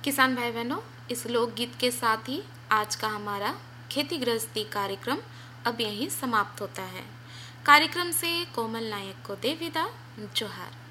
किसान भाई बहनों, इस लोकगीत के साथ ही आज का हमारा खेती गृहस्थी कार्यक्रम अब यहीं समाप्त होता है। कार्यक्रम से कोमल नायक को दे विदा। जोहार।